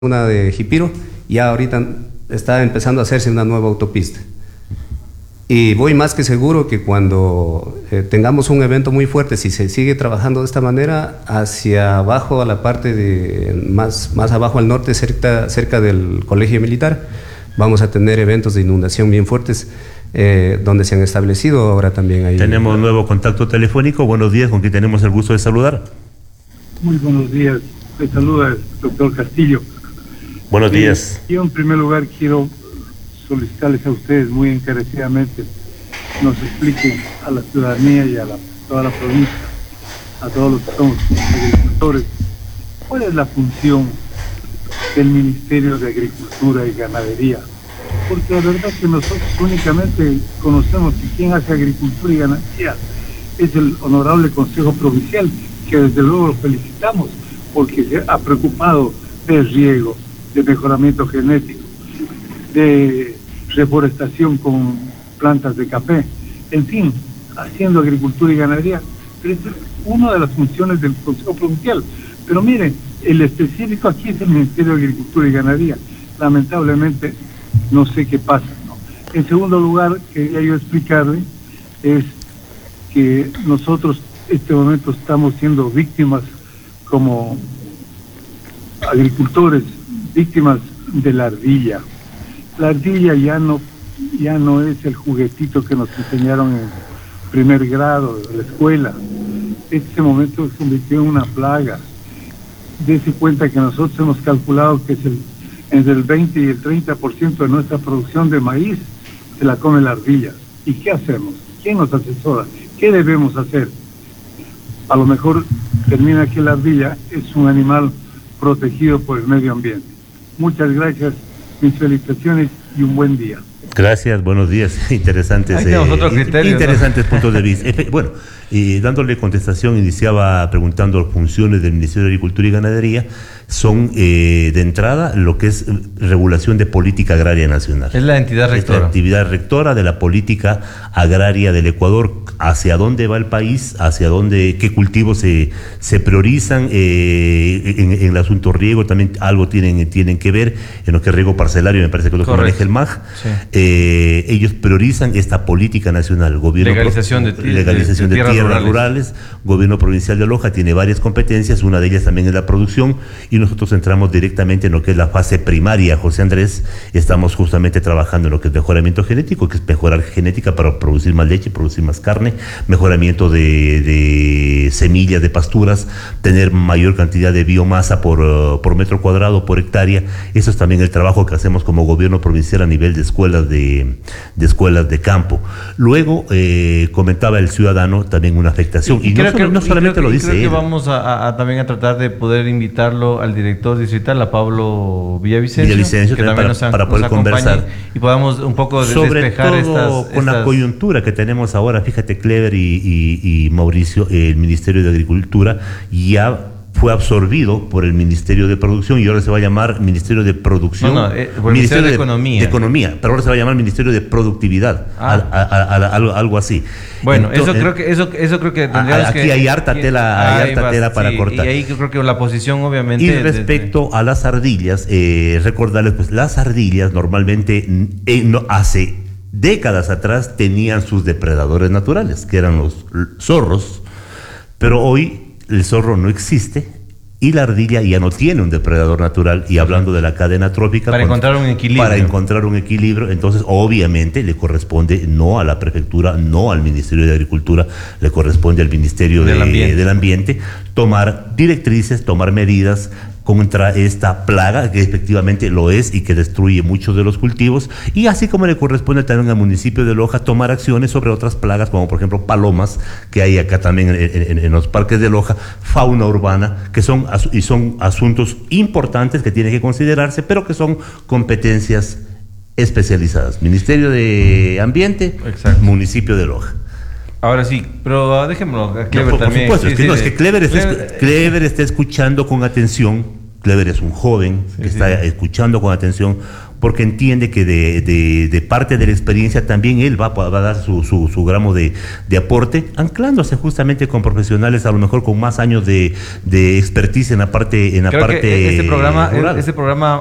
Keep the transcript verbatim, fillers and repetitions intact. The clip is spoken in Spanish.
una de Jipiro, ya ahorita está empezando a hacerse una nueva autopista. Y voy más que seguro que cuando eh, tengamos un evento muy fuerte, si se sigue trabajando de esta manera, hacia abajo, a la parte de más, más abajo al norte, cerca, cerca del colegio militar, vamos a tener eventos de inundación bien fuertes, eh, donde se han establecido ahora también ahí. Tenemos un nuevo contacto telefónico. Buenos días, con quien tenemos el gusto de saludar. Muy buenos días, te saluda el doctor Castillo. Buenos días. Eh, yo en primer lugar quiero solicitarles a ustedes muy encarecidamente nos expliquen a la ciudadanía y a la, toda la provincia, a todos los que somos agricultores, cuál es la función del Ministerio de Agricultura y Ganadería, porque la verdad que nosotros únicamente conocemos que quien hace agricultura y ganadería es el Honorable Consejo Provincial, que desde luego lo felicitamos porque se ha preocupado del riego, de mejoramiento genético, de reforestación con plantas de café, en fin, haciendo agricultura y ganadería. Pero es una de las funciones del Consejo Provincial. Pero miren, el específico aquí es el Ministerio de Agricultura y Ganadería. Lamentablemente, no sé qué pasa, ¿no? En segundo lugar, quería yo explicarle, es que nosotros en este momento estamos siendo víctimas como agricultores, víctimas de la ardilla. La ardilla ya no, ya no es el juguetito que nos enseñaron en primer grado de la escuela. En este momento se convirtió en una plaga. Dese cuenta que nosotros hemos calculado que es el, entre el veinte y el treinta por ciento de nuestra producción de maíz se la come la ardilla. ¿Y qué hacemos? ¿Quién nos asesora? ¿Qué debemos hacer? A lo mejor termina que la ardilla es un animal protegido por el medio ambiente. Muchas gracias, mis felicitaciones y un buen día. Gracias, buenos días. Interesantes, eh, criterios, interesantes ¿no? puntos de vista. Bueno, y dándole contestación, iniciaba preguntando las funciones del Ministerio de Agricultura y Ganadería. Son, eh, de entrada, lo que es regulación de política agraria nacional. Es la entidad rectora. Es la actividad rectora de la política agraria del Ecuador. Hacia dónde va el país, hacia dónde, qué cultivos se, se priorizan. Eh, en, en el asunto riego también algo tienen, tienen que ver, en lo que es riego parcelario, me parece que es lo que maneja el M A G. Sí. Eh, ellos priorizan esta política nacional. Gobierno legalización pro, de, legalización de, de, de tierras, tierras rurales. rurales. Gobierno provincial de Loja tiene varias competencias, una de ellas también es la producción, y nosotros entramos directamente en lo que es la fase primaria, José Andrés. Estamos justamente trabajando en lo que es mejoramiento genético, que es mejorar genética para producir más leche, producir más carne, mejoramiento de, de semillas, de pasturas, tener mayor cantidad de biomasa por, uh, por metro cuadrado, por hectárea. Eso es también el trabajo que hacemos como gobierno provincial a nivel de escuelas de, de escuelas de campo. Luego, eh, comentaba el ciudadano también una afectación. Y, y, y no, que, no solamente creo, lo dice creo él. que vamos a, a también a tratar de poder invitarlo al director distrital, a Pablo Villavicencio, Villavicencio que también para, nos, para poder nos conversar y podamos un poco de sobre despejar todo estas, con estas... la coyuntura que tenemos ahora. Fíjate, Clever y, y, y Mauricio, el Ministerio de Agricultura ya fue absorbido por el Ministerio de Producción y ahora se va a llamar Ministerio de Producción, no, no, eh, Ministerio, Ministerio de, de Economía. de Economía, pero ahora se va a llamar Ministerio de Productividad, ah. a, a, a, a, algo, algo así. Bueno, Entonces, eso creo que eso eso creo que tendríamos aquí que, hay harta tela, hay harta va, tela para sí, cortar. Y ahí yo creo que la posición obviamente. Y respecto de, de... a las ardillas, eh, recordarles, pues las ardillas normalmente eh, no hace décadas atrás tenían sus depredadores naturales, que eran los zorros, pero hoy el zorro no existe y la ardilla ya no tiene un depredador natural. Y hablando de la cadena trófica, para cuando, encontrar un equilibrio. Para encontrar un equilibrio, entonces obviamente le corresponde no a la prefectura, no al Ministerio de Agricultura, le corresponde al Ministerio del, de, ambiente. del Ambiente tomar directrices, tomar medidas contra esta plaga, que efectivamente lo es y que destruye muchos de los cultivos, y así como le corresponde también al municipio de Loja tomar acciones sobre otras plagas, como por ejemplo palomas, que hay acá también en, en, en los parques de Loja, fauna urbana, que son, y son asuntos importantes que tienen que considerarse, pero que son competencias especializadas. Ministerio de Ambiente, exacto. Municipio de Loja. Ahora sí, pero déjenmelo a Clever no, por, también. Por supuesto, sí, es que, sí, no, sí, es que Clever, Clever, está, Clever está escuchando con atención. Clever es un joven sí, que sí. está escuchando con atención. porque entiende que de, de, de parte de la experiencia también él va, va a dar su, su, su gramo de, de aporte, anclándose justamente con profesionales a lo mejor con más años de, de expertise en la parte en la Creo parte que este programa, rural. este programa